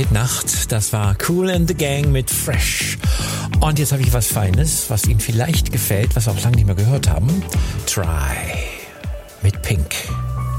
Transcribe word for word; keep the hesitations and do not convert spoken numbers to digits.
Nacht. Das war Kool and the Gang mit Fresh. Und jetzt habe ich was Feines, was Ihnen vielleicht gefällt, was wir auch lange nicht mehr gehört haben. Try mit Pink.